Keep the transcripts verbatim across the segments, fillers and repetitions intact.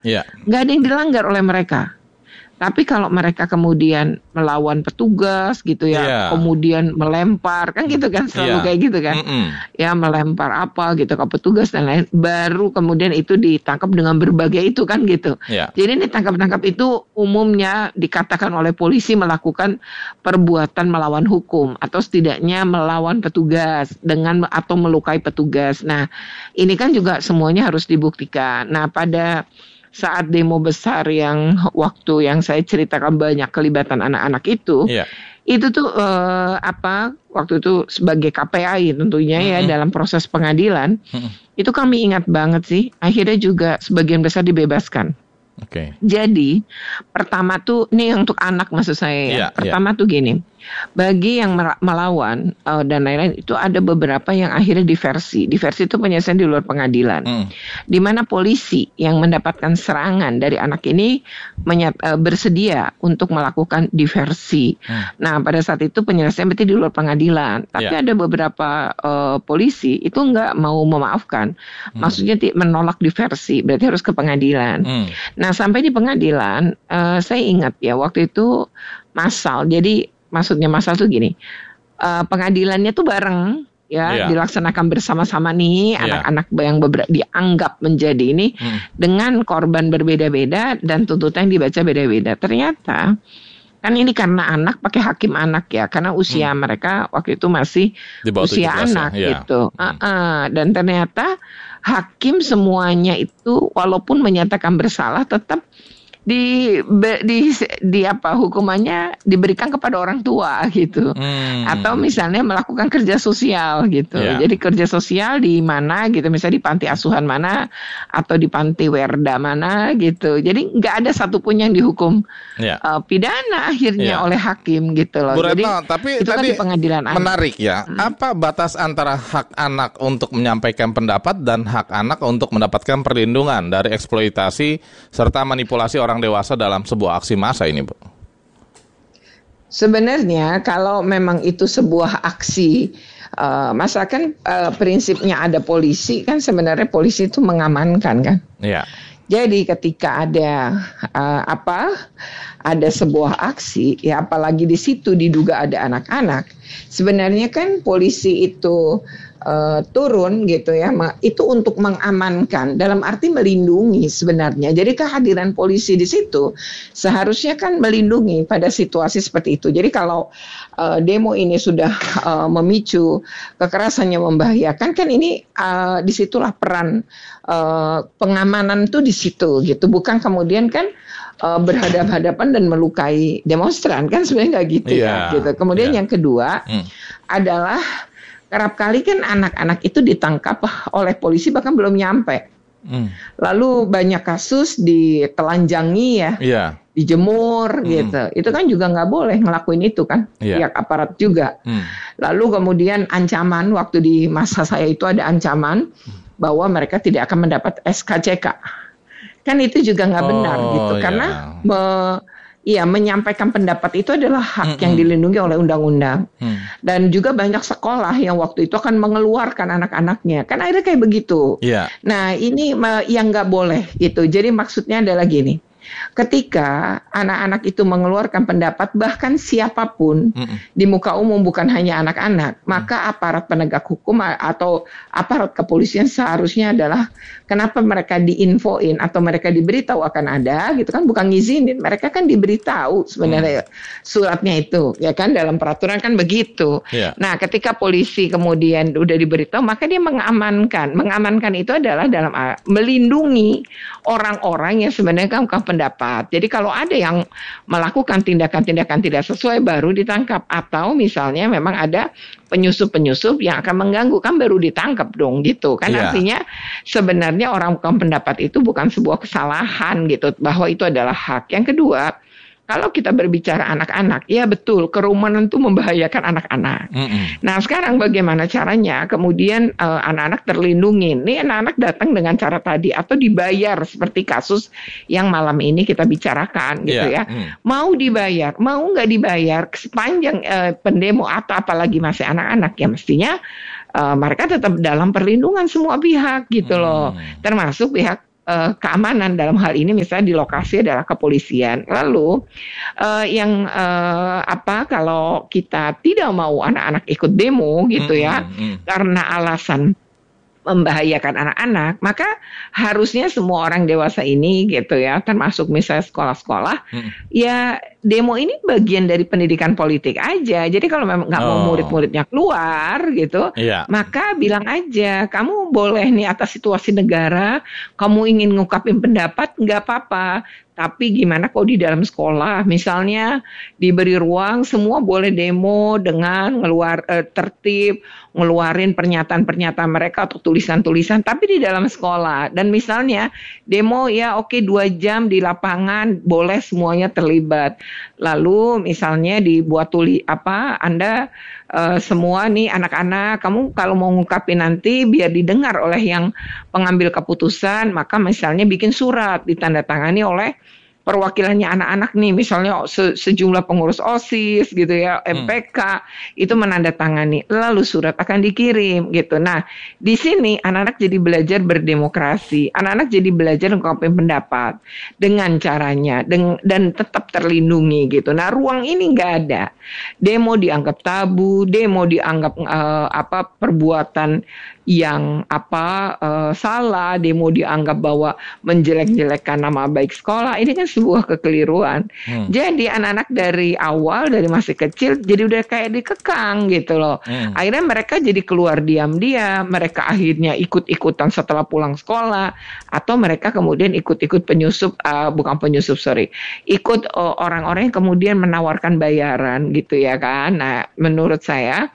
Yeah. Nggak ada yang dilanggar oleh mereka. Tapi kalau mereka kemudian melawan petugas gitu ya, yeah. kemudian melempar, kan gitu kan, selalu yeah. kayak gitu kan. Mm-mm. Ya melempar apa gitu ke petugas dan lain, baru kemudian itu ditangkap dengan berbagai itu kan gitu. Yeah. Jadi ini tangkap-tangkap itu umumnya dikatakan oleh polisi melakukan perbuatan melawan hukum atau setidaknya melawan petugas dengan atau melukai petugas. Nah, ini kan juga semuanya harus dibuktikan. Nah, pada saat demo besar yang waktu yang saya ceritakan banyak kelibatan anak-anak itu, yeah. itu tuh eh, apa waktu itu sebagai K P A I tentunya ya, mm-hmm. dalam proses pengadilan, mm-hmm. itu kami ingat banget sih, akhirnya juga sebagian besar dibebaskan. Oke. Okay. Jadi pertama tuh, ini untuk anak maksud saya ya, yeah, pertama yeah. tuh gini, bagi yang melawan uh, dan lain-lain itu ada beberapa yang akhirnya diversi. Diversi itu penyelesaian di luar pengadilan, mm. di mana polisi yang mendapatkan serangan dari anak ini menyat, uh, bersedia untuk melakukan diversi. Mm. Nah pada saat itu penyelesaian berarti di luar pengadilan. Tapi yeah. ada beberapa uh, polisi itu nggak mau memaafkan, mm. maksudnya t- menolak diversi, berarti harus ke pengadilan. Mm. Nah sampai di pengadilan, uh, saya ingat ya waktu itu massal. Jadi maksudnya masalah tuh gini, uh, pengadilannya tuh bareng ya, yeah. dilaksanakan bersama-sama nih, yeah. anak-anak yang beberapa dianggap menjadi ini hmm. dengan korban berbeda-beda dan tuntutan yang dibaca beda-beda. Ternyata kan ini karena anak pakai hakim anak ya, karena usia hmm. mereka waktu itu masih usia anak ya. gitu. Hmm. Uh-uh. Dan ternyata hakim semuanya itu walaupun menyatakan bersalah tetap di di di apa hukumannya diberikan kepada orang tua gitu, hmm. atau misalnya melakukan kerja sosial gitu. Yeah. Jadi kerja sosial di mana gitu, misalnya di panti asuhan mana atau di panti werda mana gitu. Jadi nggak ada satupun yang dihukum yeah. uh, pidana akhirnya yeah. oleh hakim gitu loh. Bu Retno, jadi tapi itu tadi kan di pengadilan menarik anak. ya. Hmm. Apa batas antara hak anak untuk menyampaikan pendapat dan hak anak untuk mendapatkan perlindungan dari eksploitasi serta manipulasi orang orang dewasa dalam sebuah aksi massa ini, Bu? Sebenarnya kalau memang itu sebuah aksi uh, massa kan uh, prinsipnya ada polisi kan, sebenarnya polisi itu mengamankan kan. Iya. Jadi ketika ada uh, apa ada sebuah aksi ya, apalagi di situ diduga ada anak-anak, sebenarnya kan polisi itu Uh, turun gitu ya, itu untuk mengamankan, dalam arti melindungi sebenarnya. Jadi kehadiran polisi di situ seharusnya kan melindungi pada situasi seperti itu. Jadi kalau uh, demo ini sudah uh, memicu kekerasannya membahayakan, kan ini uh, disitulah peran uh, pengamanan tuh di situ gitu, bukan kemudian kan uh, berhadapan-hadapan dan melukai demonstran, kan sebenarnya nggak gitu yeah. ya gitu. Kemudian yeah. yang kedua hmm. adalah kerap kali kan anak-anak itu ditangkap oleh polisi bahkan belum nyampe. Hmm. Lalu banyak kasus ditelanjangi ya, yeah. dijemur hmm. gitu. Itu kan juga nggak boleh ngelakuin itu kan, yeah. pihak aparat juga. Hmm. Lalu kemudian ancaman, waktu di masa saya itu ada ancaman hmm. bahwa mereka tidak akan mendapat S K C K. Kan itu juga nggak oh, benar gitu, yeah. karena me, Iya, menyampaikan pendapat itu adalah hak mm-hmm. yang dilindungi oleh undang-undang. Mm. Dan juga banyak sekolah yang waktu itu akan mengeluarkan anak-anaknya. Kan akhirnya kayak begitu. Yeah. Nah, ini yang nggak boleh gitu. Jadi maksudnya adalah gini. Ketika anak-anak itu mengeluarkan pendapat, bahkan siapapun mm-mm. di muka umum, bukan hanya anak-anak, maka aparat penegak hukum atau aparat kepolisian seharusnya adalah kenapa mereka diinfoin atau mereka diberitahu akan ada gitu kan, bukan ngizinin, mereka kan diberitahu sebenarnya mm. suratnya itu ya kan, dalam peraturan kan begitu. Yeah. Nah, ketika polisi kemudian udah diberitahu, maka dia mengamankan. Mengamankan itu adalah dalam melindungi orang-orang yang sebenarnya kan bukan pendapat. Jadi kalau ada yang melakukan tindakan-tindakan tidak sesuai baru ditangkap, atau misalnya memang ada penyusup-penyusup yang akan mengganggu, kan baru ditangkap dong gitu kan. Yeah. Artinya sebenarnya orang bukan pendapat itu bukan sebuah kesalahan gitu, bahwa itu adalah hak. Yang kedua, kalau kita berbicara anak-anak, ya betul, kerumunan itu membahayakan anak-anak. Mm-hmm. Nah, sekarang bagaimana caranya kemudian uh, anak-anak terlindungi? Ini anak-anak datang dengan cara tadi atau dibayar seperti kasus yang malam ini kita bicarakan gitu yeah. ya. Mm. Mau dibayar, mau nggak dibayar, sepanjang uh, pendemo atau apalagi masih anak-anak, ya mestinya uh, mereka tetap dalam perlindungan semua pihak gitu loh. Mm. Termasuk pihak uh, keamanan, dalam hal ini misalnya di lokasi adalah kepolisian. Lalu uh, yang uh, apa kalau kita tidak mau anak-anak ikut demo gitu ya, mm, mm, karena alasan membahayakan anak-anak, maka harusnya semua orang dewasa ini gitu ya, termasuk misalnya sekolah-sekolah, hmm. ya demo ini bagian dari pendidikan politik aja. Jadi kalau memang nggak oh. mau murid-muridnya keluar gitu, yeah. maka bilang aja, kamu boleh nih atas situasi negara, kamu ingin ngungkapin pendapat, nggak apa-apa. Tapi gimana kok di dalam sekolah, misalnya diberi ruang, semua boleh demo dengan ngeluar eh, tertib, ngeluarin pernyataan-pernyataan mereka atau tulisan-tulisan, tapi di dalam sekolah. Dan misalnya demo ya oke dua jam di lapangan, boleh semuanya terlibat. Lalu misalnya dibuat tuli apa, Anda uh, semua nih anak-anak, kamu kalau mau ngungkapin nanti biar didengar oleh yang pengambil keputusan, maka misalnya bikin surat ditandatangani oleh perwakilannya anak-anak nih, misalnya se- sejumlah pengurus OSIS gitu ya, M P K, hmm. itu menandatangani, lalu surat akan dikirim gitu. Nah, di sini anak-anak jadi belajar berdemokrasi, anak-anak jadi belajar mengungkapkan pendapat dengan caranya deng- dan tetap terlindungi gitu. Nah, ruang ini nggak ada. Demo dianggap tabu, demo dianggap uh, apa perbuatan yang apa uh, salah, demo dianggap bahwa menjelek-jelekkan nama baik sekolah. Ini kan sebuah kekeliruan. Hmm. Jadi anak-anak dari awal, dari masih kecil, jadi udah kayak dikekang gitu loh. Hmm. Akhirnya mereka jadi keluar diam-diam, mereka akhirnya ikut-ikutan setelah pulang sekolah, atau mereka kemudian ikut-ikut penyusup, uh, bukan penyusup, sorry, ikut uh, orang-orang yang kemudian menawarkan bayaran gitu ya kan. Nah, menurut saya,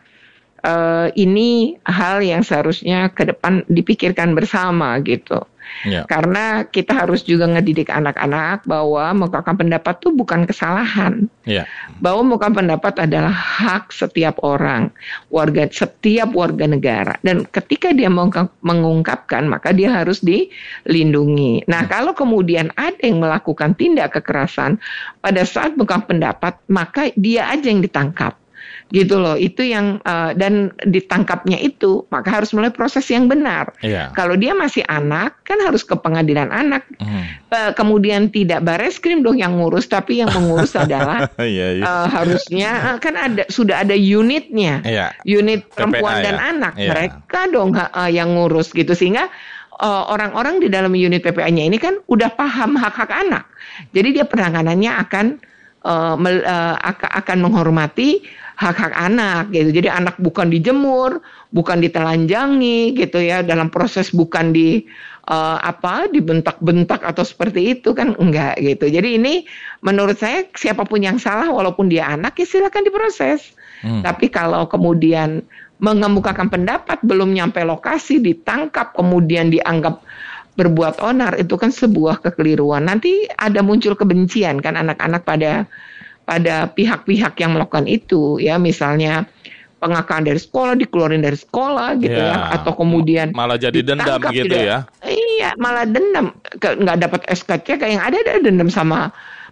Uh, ini hal yang seharusnya ke depan dipikirkan bersama gitu. Yeah. Karena kita harus juga ngedidik anak-anak bahwa mengungkapkan pendapat itu bukan kesalahan. Yeah. Bahwa mengungkapkan pendapat adalah hak setiap orang, warga setiap warga negara. Dan ketika dia mengungkapkan, maka dia harus dilindungi. Nah, kalau kemudian ada yang melakukan tindak kekerasan pada saat mengungkapkan pendapat, maka dia aja yang ditangkap. Gitu loh, itu yang uh, dan ditangkapnya itu maka harus mulai proses yang benar. Yeah. Kalau dia masih anak kan harus ke pengadilan anak. Mm. Uh, kemudian tidak Bareskrim dong yang ngurus, tapi yang mengurus adalah yeah, yeah. Uh, harusnya uh, kan ada sudah ada unitnya, yeah. unit perempuan P P A, dan ya. anak. Yeah. Mereka dong uh, yang ngurus gitu, sehingga uh, orang-orang di dalam unit P P A-nya ini kan udah paham hak-hak anak. Jadi dia penanganannya akan uh, mel, uh, akan menghormati hak-hak anak gitu. Jadi anak bukan dijemur, bukan ditelanjangi gitu ya, dalam proses bukan di uh, apa dibentak-bentak atau seperti itu kan, enggak gitu. Jadi ini menurut saya siapapun yang salah walaupun dia anak ya silakan diproses. Hmm. Tapi kalau kemudian mengemukakan pendapat belum nyampe lokasi ditangkap kemudian dianggap berbuat onar, itu kan sebuah kekeliruan. Nanti ada muncul kebencian kan anak-anak pada pada pihak-pihak yang melakukan itu ya, misalnya pengakalan dari sekolah, dikeluarin dari sekolah gitu ya, ya atau kemudian malah jadi dendam gitu tidak, ya. Iya, malah dendam, nggak dapat S K C, kayak yang ada ada dendam sama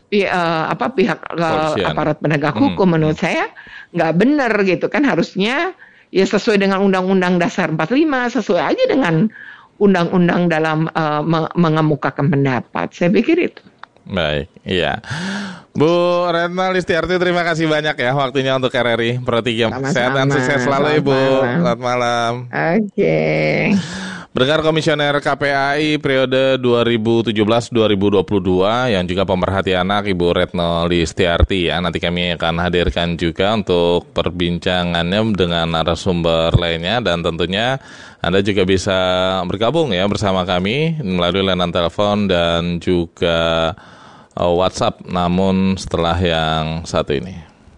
uh, apa pihak uh, aparat penegak hukum. Hmm. Menurut saya nggak benar gitu kan, harusnya ya sesuai dengan Undang-Undang Dasar empat puluh lima, sesuai aja dengan undang-undang dalam uh, mengemukakan pendapat. Saya pikir itu. Baik, iya. Bu Retno Listiarti, terima kasih banyak ya waktunya untuk R R I Pro tiga. Sehat dan sukses selalu Ibu. Selamat malam. Oke. Okay. Pendengar, Komisioner K P A I periode dua ribu tujuh belas dua ribu dua puluh dua yang juga pemerhati anak Ibu Retno Listiarti ya. Nanti kami akan hadirkan juga untuk perbincangannya dengan narasumber lainnya, dan tentunya Anda juga bisa bergabung ya bersama kami melalui layanan telepon dan juga uh, WhatsApp, namun setelah yang satu ini.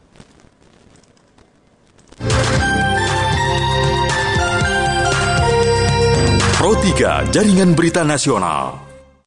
Pro tiga, Jaringan Berita Nasional.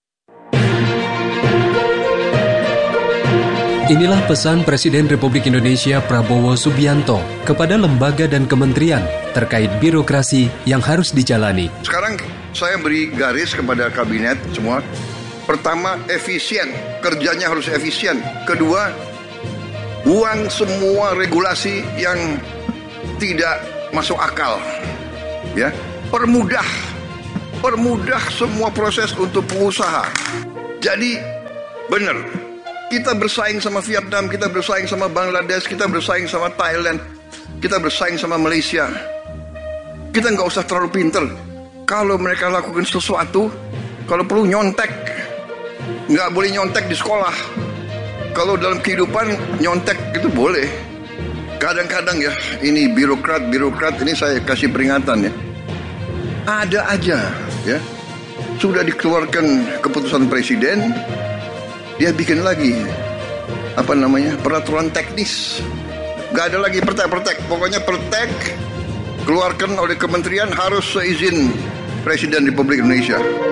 Inilah pesan Presiden Republik Indonesia Prabowo Subianto kepada lembaga dan kementerian terkait birokrasi yang harus dijalani. Sekarang saya beri garis kepada kabinet semua. Pertama, efisien. Kerjanya harus efisien. Kedua, buang semua regulasi yang tidak masuk akal. Ya, permudah permudah semua proses untuk pengusaha. Jadi benar, kita bersaing sama Vietnam, kita bersaing sama Bangladesh, kita bersaing sama Thailand, kita bersaing sama Malaysia. Kita nggak usah terlalu pinter. Kalau mereka lakukan sesuatu, kalau perlu nyontek, nggak boleh nyontek di sekolah. Kalau dalam kehidupan nyontek itu boleh. Kadang-kadang ya, ini birokrat-birokrat, ini saya kasih peringatan ya. Ada aja ya, sudah dikeluarkan keputusan presiden, dia bikin lagi apa namanya peraturan teknis. Gak ada lagi pertek-pertek, pokoknya pertek keluarkan oleh kementerian harus seizin Presiden Republik Indonesia.